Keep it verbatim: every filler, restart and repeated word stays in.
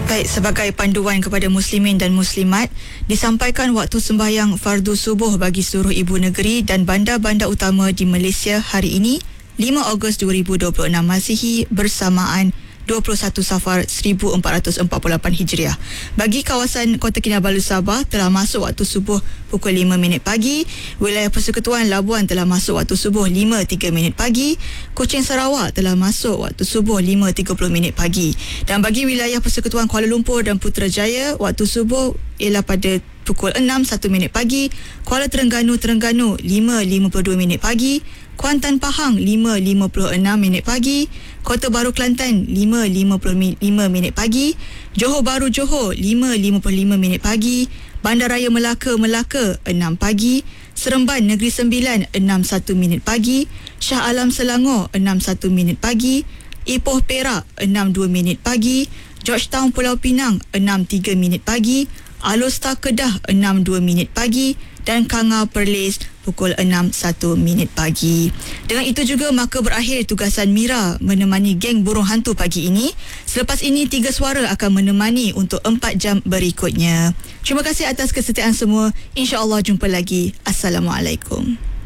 Baik, sebagai panduan kepada muslimin dan muslimat, disampaikan waktu sembahyang fardu subuh bagi seluruh ibu negeri dan bandar-bandar utama di Malaysia hari ini, lima Ogos dua ribu dua puluh enam Masihi, bersamaan dua puluh satu Safar seribu empat ratus empat puluh lapan Hijriah. Bagi kawasan Kota Kinabalu Sabah telah masuk waktu subuh pukul lima minit pagi. Wilayah Persekutuan Labuan telah masuk waktu subuh lima tiga minit pagi. Kuching Sarawak telah masuk waktu subuh lima tiga puluh minit pagi. Dan bagi wilayah Persekutuan Kuala Lumpur dan Putrajaya, waktu subuh ialah pada pukul enam satu minit pagi. Kuala Terengganu Terengganu lima lima puluh dua minit pagi. Kuantan Pahang lima lima puluh enam minit pagi. Kota Baru Kelantan lima lima puluh lima minit pagi. Johor Bahru Johor lima lima puluh lima minit pagi. Bandaraya Melaka Melaka enam pagi. Seremban Negeri Sembilan enam satu minit pagi. Shah Alam Selangor enam satu minit pagi. Ipoh Perak enam dua minit pagi. Georgetown Pulau Pinang enam tiga minit pagi. Alor-Star Kedah enam dua minit pagi dan Kangau Perlis pukul enam satu minit pagi. Dengan itu juga maka berakhir tugasan Mira menemani geng burung hantu pagi ini. Selepas ini tiga suara akan menemani untuk empat jam berikutnya. Terima kasih atas kesetiaan semua. InsyaAllah jumpa lagi. Assalamualaikum.